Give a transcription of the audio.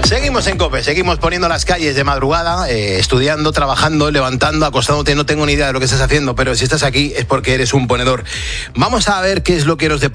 Seguimos en COPE, seguimos poniendo las calles de madrugada, estudiando, trabajando, levantando, acostándote. No tengo ni idea de lo que estás haciendo, pero si estás aquí es porque eres un ponedor. Vamos a ver qué es lo que nos depara